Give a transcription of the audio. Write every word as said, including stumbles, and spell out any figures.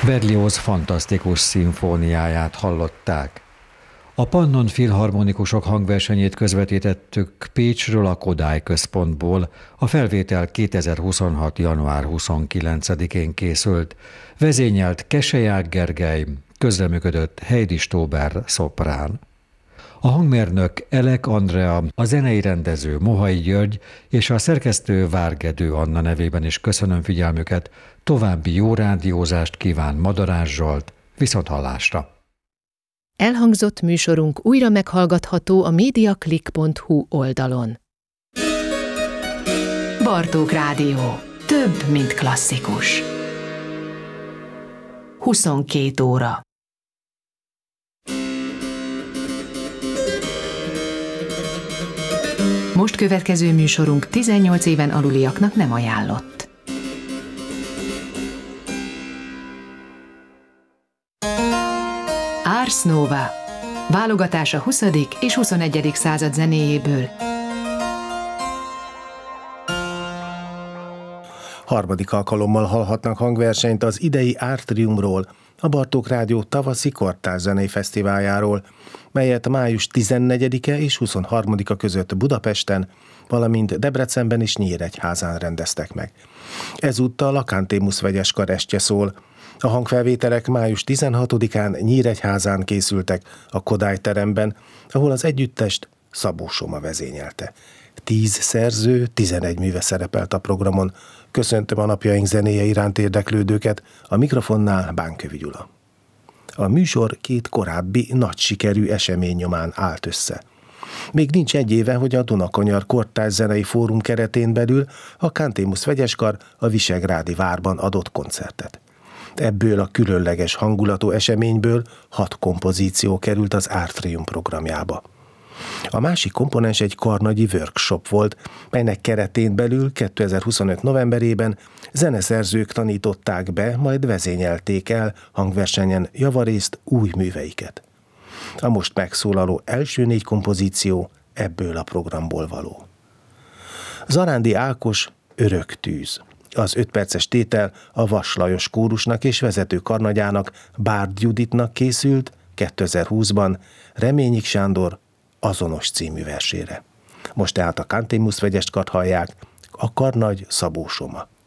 Berlioz fantasztikus szimfóniáját hallották. A Pannon Filharmonikusok hangversenyét közvetítettük Pécsről, a Kodály Központból. A felvétel kétezer-huszonhat. január huszonkilencedikén készült. Vezényelt Keselyák Gergely, közreműködött Heidi Stóber szoprán. A hangmérnök Elek Andrea, a zenei rendező Mohai György és a szerkesztő Várgedő Anna nevében is köszönöm figyelmüket. További jó rádiózást kíván Madarás Zsolt, viszonthallásra! Elhangzott műsorunk újra meghallgatható a mediaclick pont hu oldalon. Bartók Rádió. Több, mint klasszikus. huszonkét óra. Most következő műsorunk tizennyolc éven aluliaknak nem ajánlott. Ars Nova. Válogatás a huszadik és huszonegyedik század zenéjéből. Harmadik alkalommal hallhatnak hangversenyt az idei Artriumról, a Bartók Rádió tavaszi kortárs zenei fesztiváljáról, melyet május tizennegyedike és huszonharmadika között Budapesten, valamint Debrecenben és Nyíregyházán rendeztek meg. Ezúttal a Cantémus vegyes kar estje szól. A hangfelvételek május tizenhatodikán Nyíregyházán készültek a Kodály teremben, ahol az együttest Szabó Soma vezényelte. Tíz szerző, tizenegy műve szerepelt a programon. Köszöntöm a napjaink zenéje iránt érdeklődőket, a mikrofonnál Bánkövi Gyula. A műsor két korábbi nagy sikerű esemény nyomán állt össze. Még nincs egy éve, hogy a Dunakanyar Kortárs Zenei Fórum keretén belül a Cantémus vegyeskar a Visegrádi várban adott koncertet. Ebből a különleges hangulatú eseményből hat kompozíció került az Artrium programjába. A másik komponens egy karnagyi workshop volt, melynek keretén belül kétezer-huszonöt novemberében zeneszerzők tanították be, majd vezényelték el hangversenyen javarészt új műveiket. A most megszólaló első négy kompozíció ebből a programból való. Zarándi Ákos, Örök tűz. Az öt perces tétel a Vas Lajos kórusnak és vezető karnagyának, Bárd Juditnak készült kétezer-húszban Reményik Sándor Azonos című versére. Most tehát a Cantémus vegyeskart hallják, a karnagy Szabó Soma.